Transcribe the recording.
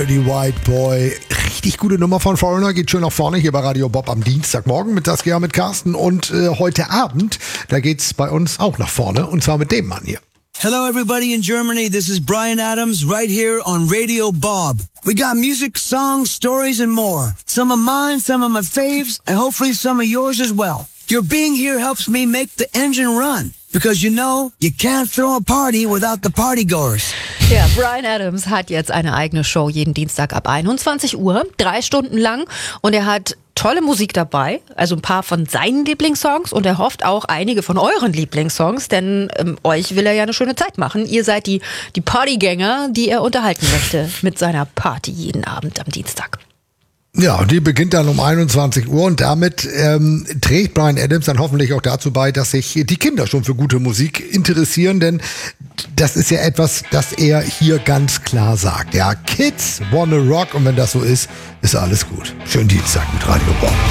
Dirty White Boy. Richtig gute Nummer von Foreigner, geht schön nach vorne hier bei Radio Bob am Dienstagmorgen mit Saskia, mit Carsten. Und heute Abend, da geht's bei uns auch nach vorne, und zwar mit dem Mann hier. Hello everybody in Germany, this is Bryan Adams right here on Radio Bob. We got music, songs, stories and more. Some of mine, some of my faves, and hopefully some of yours as well. Your being here helps me make the engine run. Because you know, you can't throw a party without the partygoers. Ja, Bryan Adams hat jetzt eine eigene Show jeden Dienstag ab 21 Uhr, 3 Stunden lang. Und er hat tolle Musik dabei, also ein paar von seinen Lieblingssongs. Und er hofft auch einige von euren Lieblingssongs, denn euch will er ja eine schöne Zeit machen. Ihr seid die Partygänger, die er unterhalten möchte mit seiner Party jeden Abend am Dienstag. Ja, und die beginnt dann um 21 Uhr und damit trägt Bryan Adams dann hoffentlich auch dazu bei, dass sich die Kinder schon für gute Musik interessieren, denn das ist ja etwas, das er hier ganz klar sagt. Ja, Kids wanna rock, und wenn das so ist, ist alles gut. Schönen Dienstag mit Radio Bob.